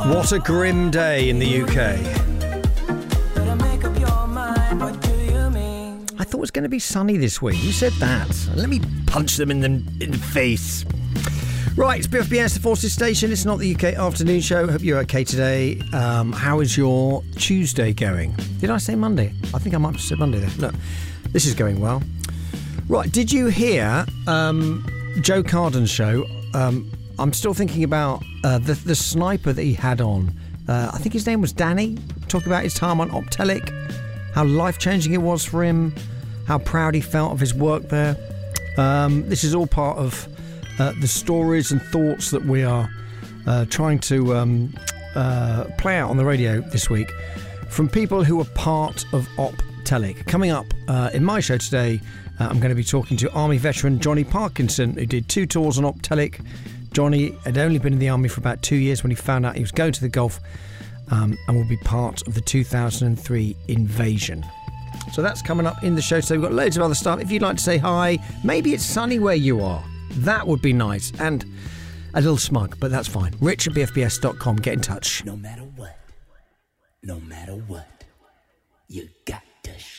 What a grim day in the UK. I thought it was going to be sunny this week. Who said that? Let me punch them in the face. Right, it's BFBS, the Forces Station. It's not the UK afternoon show. Hope you're okay today. How is your Tuesday going? Did I say Monday? I think I might have said Monday there. No, this is going well. Right, did you hear Joe Carden's show? I'm still thinking about the sniper that he had on. I think his name was Danny. Talking about his time on Optelic, how life-changing it was for him, how proud he felt of his work there. This is all part of the stories and thoughts that we are trying to play out on the radio this week from people who are part of Optelic. Coming up in my show today, I'm going to be talking to Army veteran Johnny Parkinson, who did 2 tours on Optelic. Johnny had only been in the Army for about 2 years when he found out he was going to the Gulf and will be part of the 2003 invasion. So that's coming up in the show. So we've got loads of other stuff. If you'd like to say hi, maybe it's sunny where you are. That would be nice. And a little smug, but that's fine. Rich at bfbs.com. Get in touch. No matter what, you got to